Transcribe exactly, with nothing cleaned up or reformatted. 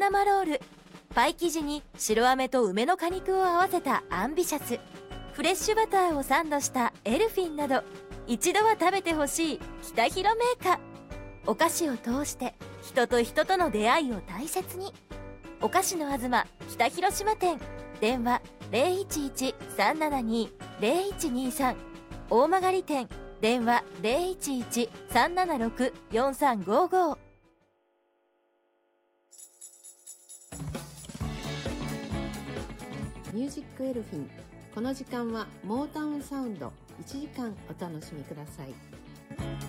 生ロール、パイ生地に白飴と梅の果肉を合わせたアンビシャス、フレッシュバターをサンドしたエルフィンなど、一度は食べてほしい北広メーカー。お菓子を通して人と人との出会いを大切に。お菓子のあずま北広島店、電話 ゼロいちいち さんななに ゼロいちにさん、大曲店、電話 ゼロいちいち さんななろく よんさんごご。 ミュージックエルフィン。この時間はモータウンサウンド、いちじかんお楽しみください。